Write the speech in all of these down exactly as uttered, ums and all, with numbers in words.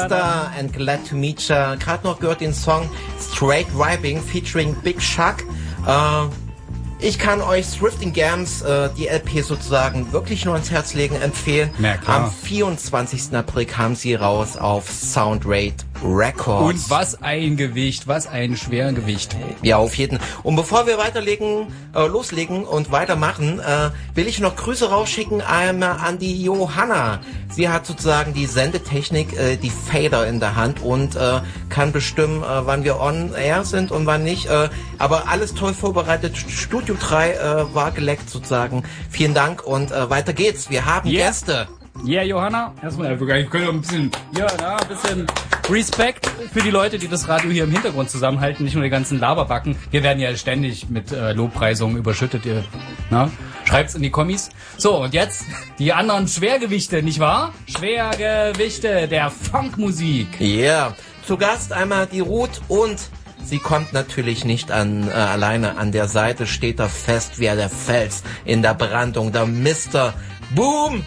Mister and Glad to Meet Ya. Gerade noch gehört den Song Straight Driving featuring Big Shaq. Äh, Ich kann euch Thrifting Gams, äh, die L P sozusagen, wirklich nur ans Herz legen, empfehlen. Ja, klar. Am vierundzwanzigsten April kam sie raus auf Soundrate Records. Und was ein Gewicht, was ein Schwergewicht. Ja, auf jeden. Und bevor wir weiterlegen, äh, loslegen und weitermachen, äh, will ich noch Grüße rausschicken einmal an die Johanna. Sie hat sozusagen die Sendetechnik, äh, die Fader in der Hand und äh, kann bestimmen, äh, wann wir on air sind und wann nicht. Äh, aber alles toll vorbereitet. Studio drei äh, war geleckt sozusagen. Vielen Dank und äh, weiter geht's. Wir haben Yeah. Gäste. Ja, yeah, Johanna, erstmal, wir können ein bisschen, ja, na, ein bisschen Respekt für die Leute, die das Radio hier im Hintergrund zusammenhalten, nicht nur die ganzen Laberbacken. Wir werden ja ständig mit äh, Lobpreisungen überschüttet, ihr, na? Schreibt's in die Kommis. So, und jetzt die anderen Schwergewichte, nicht wahr? Schwergewichte der Funkmusik. Ja, yeah. Zu Gast einmal die Ruth und sie kommt natürlich nicht an, äh, alleine. An der Seite steht er fest wie der Fels in der Brandung, der Mister Boom.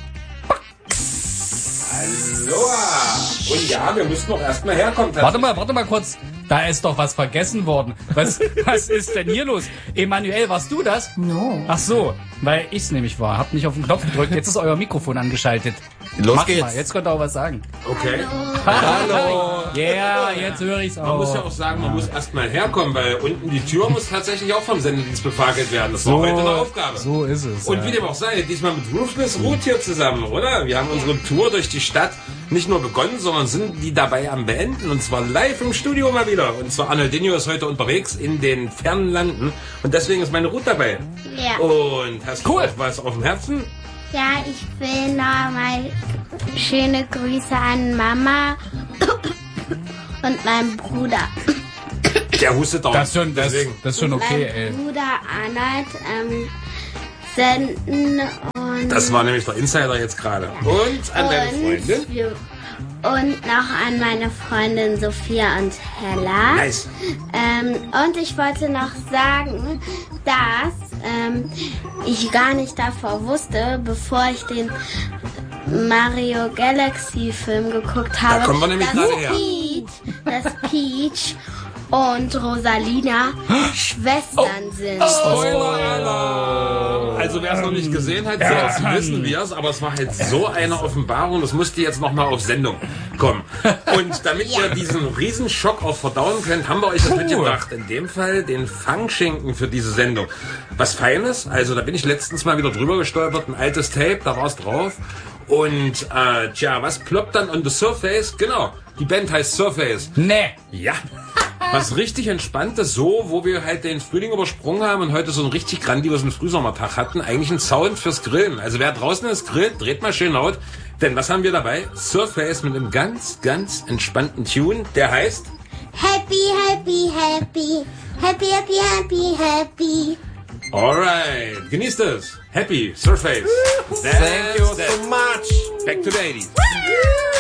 Aloha! Und ja, wir müssen doch erstmal herkommen. Warte mal, warte mal kurz. Da ist doch was vergessen worden. Was, was ist denn hier los? Emanuel, warst du das? No. Ach so, weil ich's nämlich war. Hab nicht auf den Knopf gedrückt. Jetzt ist euer Mikrofon angeschaltet. Los Macht geht's. mal, jetzt könnt ihr auch was sagen. Okay. Hallo. Ja, yeah, jetzt höre ich's auch. Man muss ja auch sagen, man muss erstmal herkommen, weil unten die Tür muss tatsächlich auch vom Sendedienst befagelt werden. Das war heute eine Aufgabe. So ist es. Und ja. wie dem auch sei, diesmal mit Ruthless Root hier zusammen, oder? Wir haben unsere Tour durch die Stadt nicht nur begonnen, sondern sind die dabei am Beenden. Und zwar live im Studio mal wieder. Und zwar Arnoldinho ist heute unterwegs in den fernen Landen. Und deswegen ist meine Ruth dabei. Ja. Und hast Cool. du auch was auf dem Herzen? Ja, ich will nochmal schöne Grüße an Mama und meinen Bruder. Der hustet auch. Das ist schon, das, Deswegen. das ist schon okay, Mein ey. Bruder Arnold ähm, senden und... Das war nämlich der Insider jetzt gerade. Und an deine Freundin? und, wir- und noch an meine Freundin Sophia und Hella. Nice. Ähm, und ich wollte noch sagen, dass ähm, ich gar nicht davor wusste, bevor ich den Mario Galaxy Film geguckt habe, kommen wir nämlich dass, gerade her. Peach, dass Peach und Rosalina Schwestern sind. Spoiler-Alarm! Also wer es noch nicht gesehen hat, jetzt wissen wir es, aber es war halt so eine Offenbarung, das musste jetzt nochmal auf Sendung kommen. Und damit ihr diesen Riesenschock auch verdauen könnt, haben wir euch das mitgebracht. In dem Fall den Fangschinken für diese Sendung. Was Feines, also da bin ich letztens mal wieder drüber gestolpert, ein altes Tape, da war es drauf. Und, äh, tja, was ploppt dann on the surface? Genau, die Band heißt Surface. Nee. Ja. Was richtig Entspanntes, so, wo wir halt den Frühling übersprungen haben und heute so einen richtig grandiosen Frühsommertag hatten. Eigentlich ein Sound fürs Grillen. Also wer draußen ist, grillt, dreht mal schön laut. Denn was haben wir dabei? Surface mit einem ganz, ganz entspannten Tune, der heißt... Happy, happy, happy. Happy, happy, happy, happy. Alright, genießt es. Happy, Surface. Thank you so much. Back to the eighties.